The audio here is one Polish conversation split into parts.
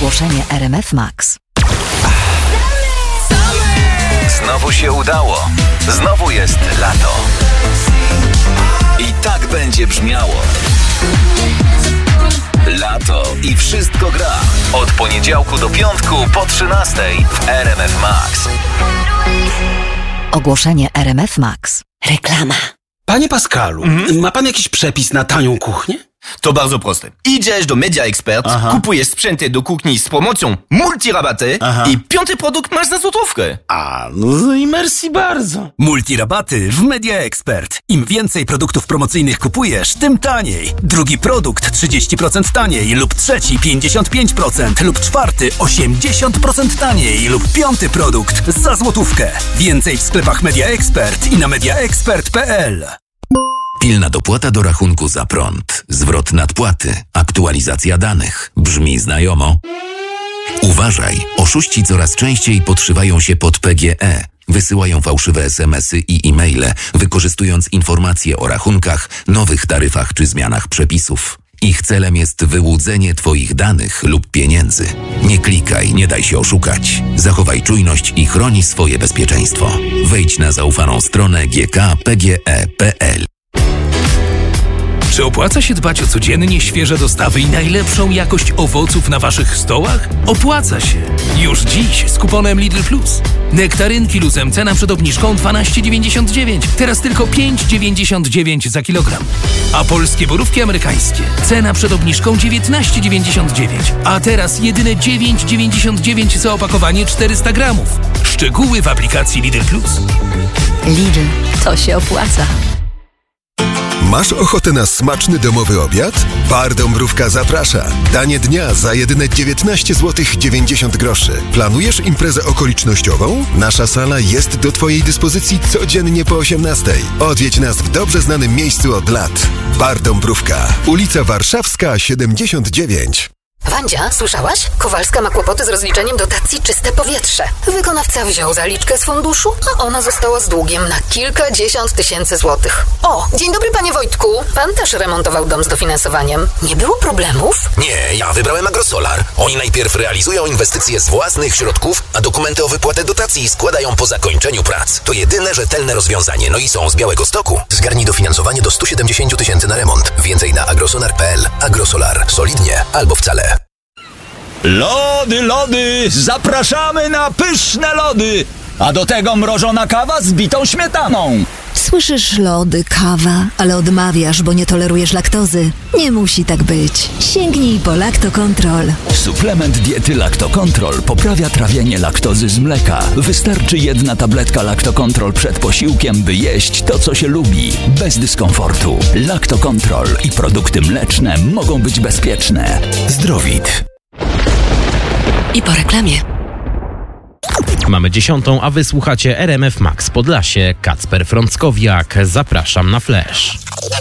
Ogłoszenie RMF Max. Znowu się udało. Znowu jest lato. I tak będzie brzmiało. Lato i wszystko gra. Od poniedziałku do piątku po 13:00 w RMF Max. Ogłoszenie RMF Max. Reklama. Panie Pascalu, ma pan jakiś przepis na tanią kuchnię? To bardzo proste. Idziesz do Media Expert, kupujesz sprzęty do kuchni z promocją multirabaty i piąty produkt masz za złotówkę. No i merci bardzo. Multirabaty w Media Expert. Im więcej produktów promocyjnych kupujesz, tym taniej. Drugi produkt 30% taniej lub trzeci 55% lub czwarty 80% taniej lub piąty produkt za złotówkę. Więcej w sklepach Media Expert i na mediaexpert.pl. Pilna dopłata do rachunku za prąd, zwrot nadpłaty, aktualizacja danych. Brzmi znajomo? Uważaj, oszuści coraz częściej podszywają się pod PGE. Wysyłają fałszywe SMS-y i e-maile, wykorzystując informacje o rachunkach, nowych taryfach czy zmianach przepisów. Ich celem jest wyłudzenie Twoich danych lub pieniędzy. Nie klikaj, nie daj się oszukać. Zachowaj czujność i chroni swoje bezpieczeństwo. Wejdź na zaufaną stronę gkpge.pl. Czy opłaca się dbać o codziennie świeże dostawy i najlepszą jakość owoców na Waszych stołach? Opłaca się! Już dziś z kuponem Lidl Plus. Nektarynki luzem cena przed obniżką 12,99. Teraz tylko 5,99 za kilogram. A polskie borówki amerykańskie. Cena przed obniżką 19,99. A teraz jedyne 9,99 za opakowanie 400 gramów. Szczegóły w aplikacji Lidl Plus. Lidl, to się opłaca. Masz ochotę na smaczny domowy obiad? Bar Dąbrówka zaprasza. Danie dnia za jedyne 19 zł 90 groszy. Planujesz imprezę okolicznościową? Nasza sala jest do Twojej dyspozycji codziennie po 18:00. Odwiedź nas w dobrze znanym miejscu od lat. Bar Dąbrówka. Ulica Warszawska 79. Wandzia, słyszałaś? Kowalska ma kłopoty z rozliczeniem dotacji Czyste Powietrze. Wykonawca wziął zaliczkę z funduszu, a ona została z długiem na kilkadziesiąt tysięcy złotych. O, dzień dobry panie Wojtku. Pan też remontował dom z dofinansowaniem. Nie było problemów? Nie, ja wybrałem Agrosolar. Oni najpierw realizują inwestycje z własnych środków, a dokumenty o wypłatę dotacji składają po zakończeniu prac. To jedyne rzetelne rozwiązanie, no i są z Białegostoku. Zgarnij dofinansowanie do 170 tysięcy na remont. Więcej na agrosolar.pl. Agrosolar. Solidnie albo wcale. Lody, zapraszamy na pyszne lody, a do tego mrożona kawa z bitą śmietaną. Słyszysz lody, kawa, ale odmawiasz, bo nie tolerujesz laktozy. Nie musi tak być. Sięgnij po Lactocontrol. Suplement diety Lactocontrol poprawia trawienie laktozy z mleka. Wystarczy jedna tabletka Lactocontrol przed posiłkiem, by jeść to, co się lubi, bez dyskomfortu. Lactocontrol i produkty mleczne mogą być bezpieczne. Zdrowit. I po reklamie. Mamy 10:00, a wy słuchacie RMF Max Podlasie. Kacper Frąckowiak. Zapraszam na Flash.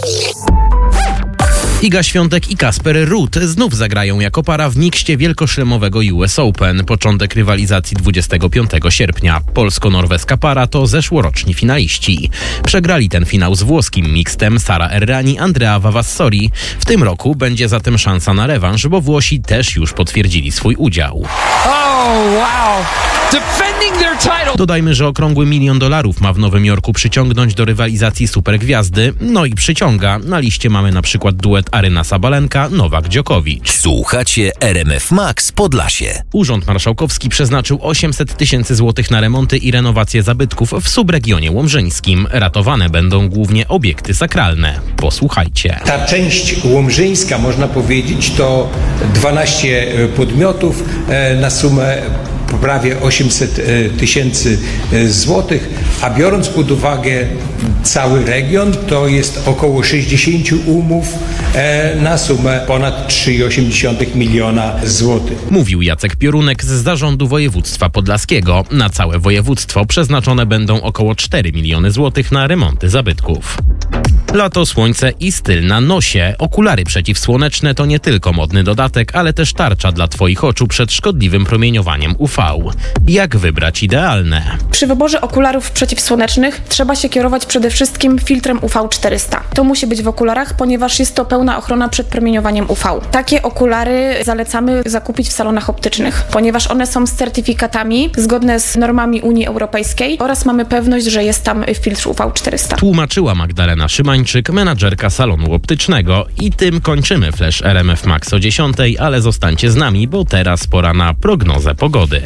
Iga Świątek i Kasper Ruud znów zagrają jako para w mikście wielkoszlemowego US Open. Początek rywalizacji 25 sierpnia. Polsko-norweska para to zeszłoroczni finaliści. Przegrali ten finał z włoskim mikstem Sara Errani, Andrea Vavassori. W tym roku będzie zatem szansa na rewanż, bo Włosi też już potwierdzili swój udział. Dodajmy, że okrągły $1 milion ma w Nowym Jorku przyciągnąć do rywalizacji supergwiazdy. No i przyciąga. Na liście mamy na przykład duet Aryna Sabalenka, Nowak Djokovic. Słuchacie RMF Max Podlasie. Urząd Marszałkowski przeznaczył 800 tysięcy złotych na remonty i renowację zabytków w subregionie łomżyńskim. Ratowane będą głównie obiekty sakralne. Posłuchajcie. Ta część łomżyńska, można powiedzieć, to 12 podmiotów na sumę prawie 800 tysięcy złotych, a biorąc pod uwagę cały region, to jest około 60 umów na sumę ponad 3,8 miliona złotych. Mówił Jacek Piorunek z Zarządu Województwa Podlaskiego. Na całe województwo przeznaczone będą około 4 miliony złotych na remonty zabytków. Lato, słońce i styl na nosie. Okulary przeciwsłoneczne to nie tylko modny dodatek, ale też tarcza dla Twoich oczu przed szkodliwym promieniowaniem UV. Jak wybrać idealne? Przy wyborze okularów przeciwsłonecznych trzeba się kierować przede wszystkim filtrem UV400. To musi być w okularach, ponieważ jest to pełna ochrona przed promieniowaniem UV. Takie okulary zalecamy zakupić w salonach optycznych, ponieważ one są z certyfikatami zgodne z normami Unii Europejskiej oraz mamy pewność, że jest tam filtr UV400. Tłumaczyła Magdalena Szymańczyk, menadżerka salonu optycznego. I tym kończymy Flash RMF Max o 10, ale zostańcie z nami, bo teraz pora na prognozę pogody.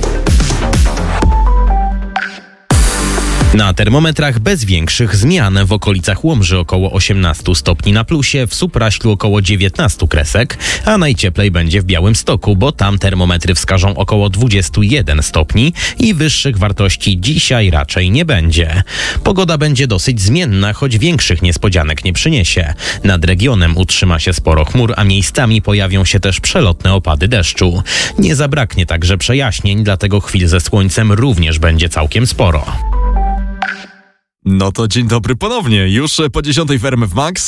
Na termometrach bez większych zmian. W okolicach Łomży około 18 stopni na plusie, w Supraślu około 19 kresek, a najcieplej będzie w Białymstoku, bo tam termometry wskażą około 21 stopni i wyższych wartości dzisiaj raczej nie będzie. Pogoda będzie dosyć zmienna, choć większych niespodzianek nie przyniesie. Nad regionem utrzyma się sporo chmur, a miejscami pojawią się też przelotne opady deszczu. Nie zabraknie także przejaśnień, dlatego chwil ze słońcem również będzie całkiem sporo. No to dzień dobry ponownie. Już po 10 w RMF Max.